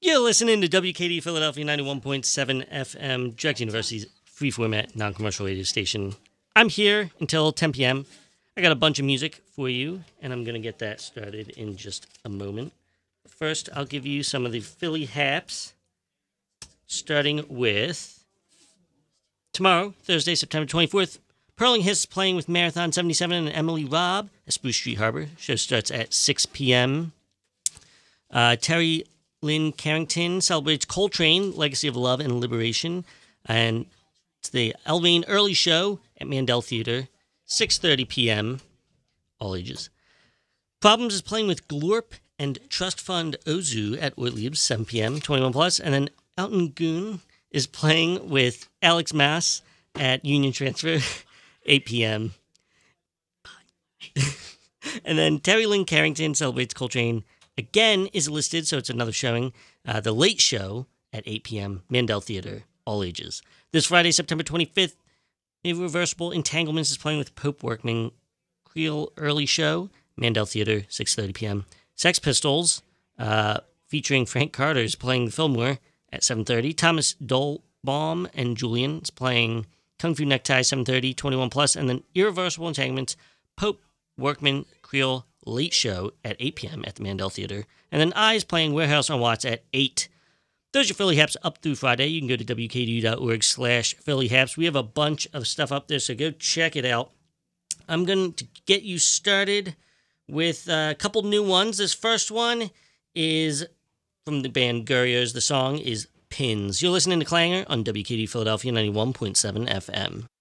You're listening to WKD Philadelphia 91.7 FM, Drexel University's free format, non-commercial radio station. I'm here until 10 p.m. I got a bunch of music for you, and I'm going to get that started in just a moment. First, I'll give you some of the Philly haps, starting with tomorrow, Thursday, September 24th. Perling Hiss playing with Marathon 77 and Emily Robb at Spruce Street Harbor. Show starts at 6 p.m. Terry Lynn Carrington celebrates Coltrane, Legacy of Love and Liberation. And it's the Elvain Early Show at Mandel Theater, 6:30 p.m., all ages. Problems is playing with Glorp and Trust Fund Ozu at Ortlieb's, 7 p.m., 21 plus. And then Elton Goon is playing with Alex Mass at Union Transfer, 8 p.m. And then Terry Lynn Carrington celebrates Coltrane again is listed, so it's another showing. The Late Show at 8 p.m., Mandel Theater, all ages. This Friday, September 25th, Irreversible Entanglements is playing with Pope Workman. Creel Early Show, Mandel Theater, 6:30 p.m. Sex Pistols, featuring Frank Carter, is playing the Fillmore at 7:30. Thomas Dolbaum and Julian is playing Kung Fu Necktie, 7:30, 21 plus. And then Irreversible Entanglements, Pope Workman, Creel Late Show at 8 p.m. at the Mandel Theater. And then I is playing Warehouse on Watts at 8. Those are your Philly Haps up through Friday. You can go to wkdu.org/Philly Haps. We have a bunch of stuff up there, so go check it out. I'm going to get you started with a couple new ones. This first one is from the band Guriers. The song is Pins. You're listening to Clanger on WKD Philadelphia 91.7 FM.